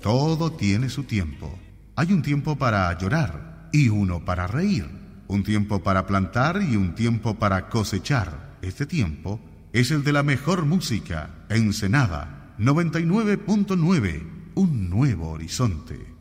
Todo tiene su tiempo. Hay un tiempo para llorar y uno para reír. Un tiempo para plantar y un tiempo para cosechar. Este tiempo es el de la mejor música. Ensenada 99.9, un nuevo horizonte.